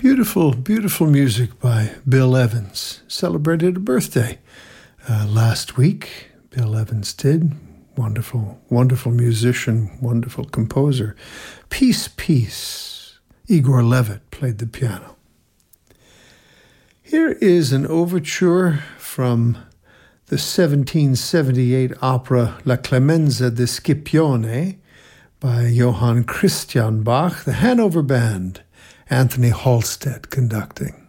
Beautiful, beautiful music by Bill Evans. Celebrated a birthday last week. Bill Evans did. Wonderful, wonderful musician, wonderful composer. Peace, Peace. Igor Levit played the piano. Here is an overture from the 1778 opera La Clemenza di Scipione by Johann Christian Bach, the Hanover Band, Anthony Halstead conducting.